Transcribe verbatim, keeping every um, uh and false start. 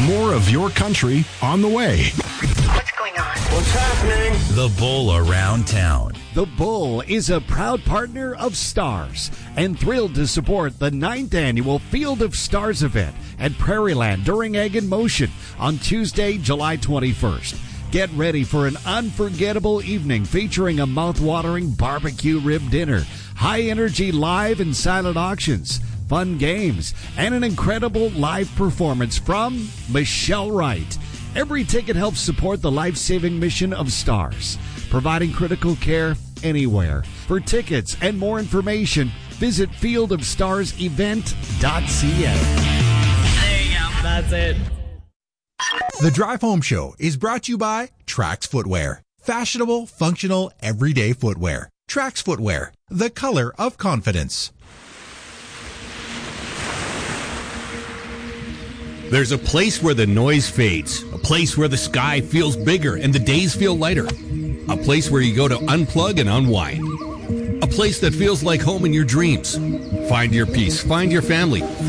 More of your country on the way. What's going on? What's happening? The Bull Around Town. The Bull is a proud partner of Stars and thrilled to support the ninth annual Field of Stars event at Prairieland during Egg in Motion on Tuesday, July twenty-first. Get ready for an unforgettable evening featuring a mouth-watering barbecue rib dinner, high-energy live and silent auctions, fun games, and an incredible live performance from Michelle Wright. Every ticket helps support the life-saving mission of Stars, providing critical care anywhere. For tickets and more information, visit field of stars event dot c a. There you go. That's it. The Drive Home Show is brought to you by Trax Footwear. Fashionable, functional, everyday footwear. Trax Footwear, the color of confidence. There's a place where the noise fades, a place where the sky feels bigger and the days feel lighter, a place where you go to unplug and unwind, a place that feels like home in your dreams. Find your peace, find your family.